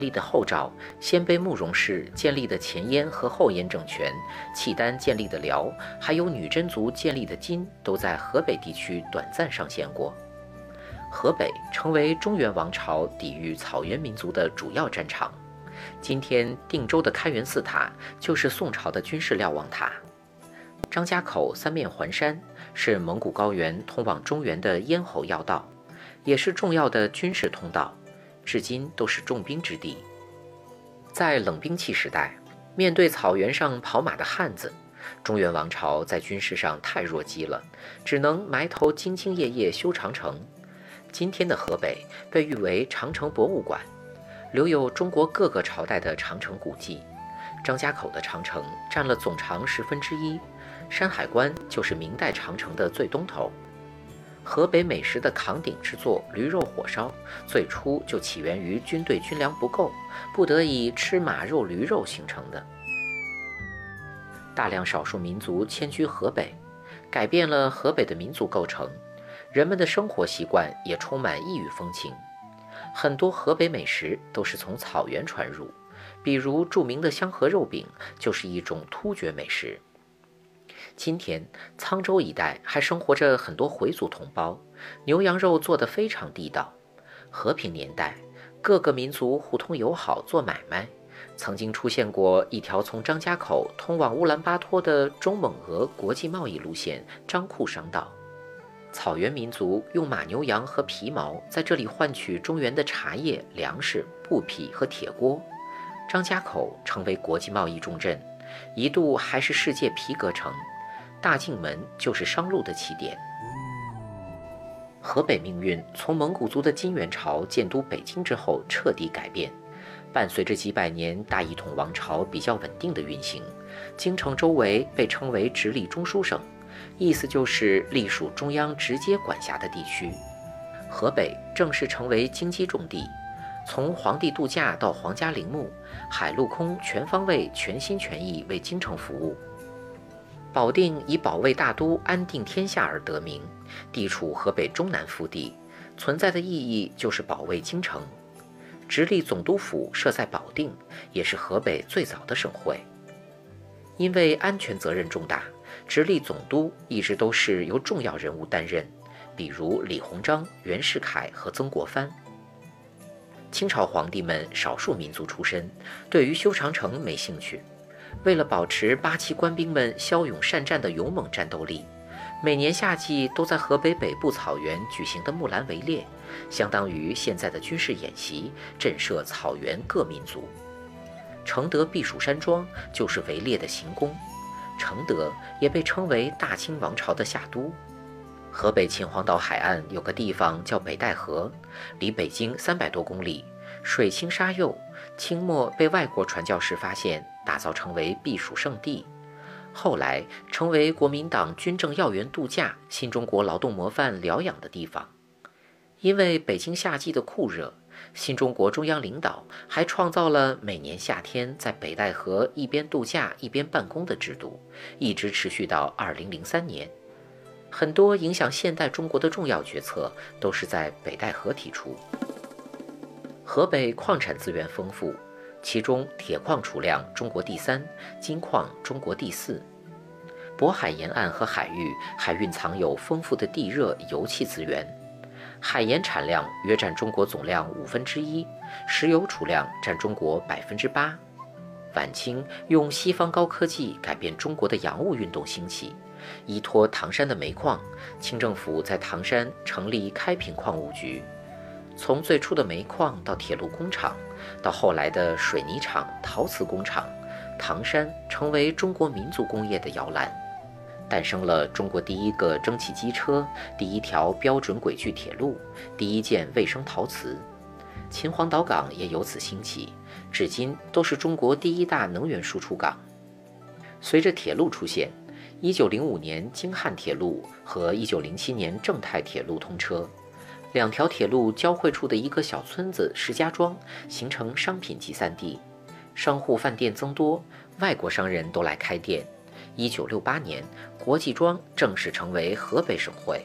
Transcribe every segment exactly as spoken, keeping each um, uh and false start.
立的后赵、鲜卑慕容氏建立的前燕和后燕政权，契丹建立的辽，还有女真族建立的金，都在河北地区短暂上线过。河北成为中原王朝抵御草原民族的主要战场。今天定州的开元寺塔就是宋朝的军事瞭望塔。张家口三面环山，是蒙古高原通往中原的咽喉要道，也是重要的军事通道，至今都是重兵之地。在冷兵器时代，面对草原上跑马的汉子，中原王朝在军事上太弱鸡了，只能埋头兢兢业业修长城。今天的河北被誉为长城博物馆，留有中国各个朝代的长城古迹。张家口的长城占了总长十分之一，山海关就是明代长城的最东头。河北美食的扛鼎之作驴肉火烧，最初就起源于军队军粮不够，不得已吃马肉驴肉形成的。大量少数民族迁居河北，改变了河北的民族构成，人们的生活习惯也充满异域风情。很多河北美食都是从草原传入，比如著名的香河肉饼就是一种突厥美食。今天沧州一带还生活着很多回族同胞，牛羊肉做得非常地道。和平年代，各个民族互通友好做买卖，曾经出现过一条从张家口通往乌兰巴托的中蒙俄国际贸易路线张库商道。草原民族用马牛羊和皮毛在这里换取中原的茶叶、粮食、布匹和铁锅。张家口成为国际贸易重镇，一度还是世界皮革城，大境门就是商路的起点。河北命运从蒙古族的金元朝建都北京之后彻底改变，伴随着几百年大一统王朝比较稳定的运行，京城周围被称为直隶中书省，意思就是隶属中央直接管辖的地区。河北正式成为京畿重地，从皇帝度假到皇家陵墓，海陆空全方位全心全意为京城服务。保定以保卫大都、安定天下而得名，地处河北中南腹地，存在的意义就是保卫京城。直隶总督府设在保定，也是河北最早的省会。因为安全责任重大，直隶总督一直都是由重要人物担任，比如李鸿章、袁世凯和曾国藩。清朝皇帝们少数民族出身，对于修长城没兴趣。为了保持八旗官兵们骁勇善战的勇猛战斗力，每年夏季都在河北北部草原举行的木兰围猎，相当于现在的军事演习，震慑草原各民族。承德避暑山庄就是围猎的行宫，承德也被称为大清王朝的夏都。河北秦皇岛海岸有个地方叫北戴河，离北京三百多公里，水清沙幼，清末被外国传教士发现，打造成为避暑胜地，后来成为国民党军政要员度假、新中国劳动模范疗养的地方。因为北京夏季的酷热，新中国中央领导还创造了每年夏天在北戴河一边度假一边办公的制度，一直持续到二零零三年。很多影响现代中国的重要决策都是在北戴河提出。河北矿产资源丰富，其中铁矿储量中国第三，金矿中国第四。渤海沿岸和海域还蕴藏有丰富的地热、油气资源，海盐产量约占中国总量五分之一，石油储量占中国百分之八。晚清用西方高科技改变中国的洋务运动兴起，依托唐山的煤矿，清政府在唐山成立开平矿务局。从最初的煤矿到铁路工厂，到后来的水泥厂、陶瓷工厂，唐山成为中国民族工业的摇篮，诞生了中国第一个蒸汽机车、第一条标准轨距铁路、第一件卫生陶瓷。秦皇岛港也由此兴起，至今都是中国第一大能源输出港。随着铁路出现，一九零五年京汉铁路和一九零七年正太铁路通车，两条铁路交汇处的一个小村子石家庄形成商品集散地，商户饭店增多，外国商人都来开店。一九六八年，国际庄正式成为河北省会。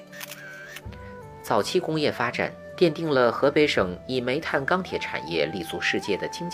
早期工业发展奠定了河北省以煤炭钢铁产业立足世界的经济